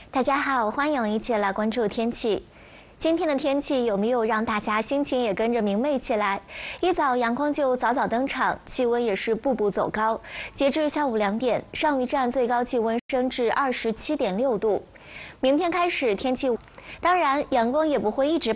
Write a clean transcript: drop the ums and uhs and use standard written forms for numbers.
大家好，欢迎一起来关注天气。今天的天气有没有让大家心情也跟着明媚起来？一早阳光就早早登场，气温也是步步走高。截至下午2点，上虞站最高气温升至27.6度。明天开始天气，当然阳光也不会一直